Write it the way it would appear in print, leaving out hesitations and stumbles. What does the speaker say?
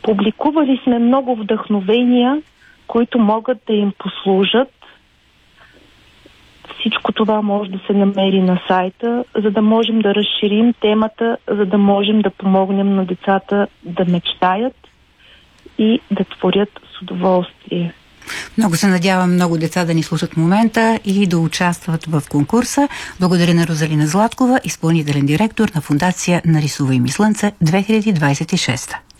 Публикували сме много вдъхновения, които могат да им послужат. Всичко това може да се намери на сайта, за да можем да разширим темата, за да можем да помогнем на децата да мечтаят и да творят с удоволствие. Много се надявам много деца да ни слушат в момента и да участват в конкурса. Благодаря на Розалина Златкова, изпълнителен директор на фондация Нарисувай ми слънце 2026.